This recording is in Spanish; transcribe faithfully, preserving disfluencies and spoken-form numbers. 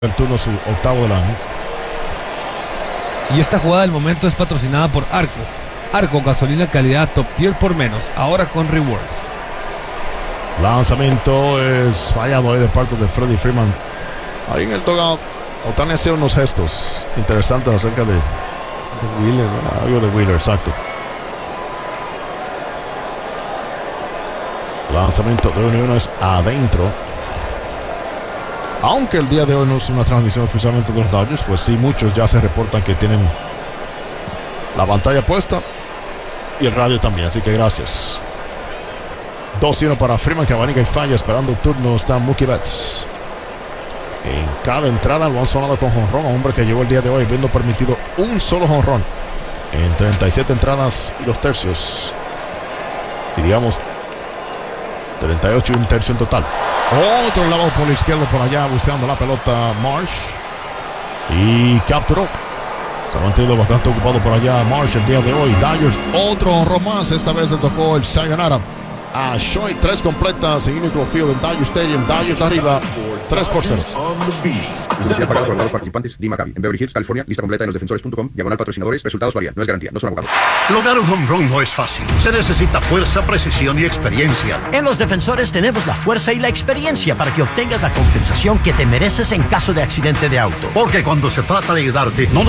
El turno su octavo del año. Y esta jugada del momento es patrocinada por Arco. Arco, gasolina calidad top tier por menos, ahora con rewards. Lanzamiento es fallado ahí de parte de Freddie Freeman. Ahí en el dugout, Ohtani hacía unos gestos interesantes acerca de, de Wheeler, ¿verdad? Algo de Wheeler, exacto. Lanzamiento de uno y uno es adentro. Aunque el día de hoy no es una transmisión oficialmente de los Dodgers, pues sí, muchos ya se reportan que tienen la pantalla puesta y el radio también, así que gracias. dos y uno para Freeman, que abanica y falla. Esperando el turno está Mookie Betts. En cada entrada lo han sonado con jonrón, a un hombre que llegó el día de hoy habiendo permitido un solo jonrón en treinta y siete entradas y dos tercios. Diríamos treinta y ocho y un tercio en total. Otro lado por la izquierda por allá buscando la pelota Marsh. Y capturó. Se ha mantenido bastante ocupado por allá Marsh el día de hoy. Dodgers, otro honrón más. Esta vez le tocó el sayonara a Shohei. Tres completas en Unico Field en Dodger Stadium. Dodgers arriba tres por cero. Publicidad pagada por los participantes. D. Maccabi, en Beverly Hills, California. Lista completa en losdefensores punto com. Diagonal patrocinadores. Resultados varían. No es garantía. No son abogados. Lograr un home run no es fácil. Se necesita fuerza, precisión y experiencia. En Los Defensores tenemos la fuerza y la experiencia para que obtengas la compensación que te mereces en caso de accidente de auto. Porque cuando se trata de ayudarte, no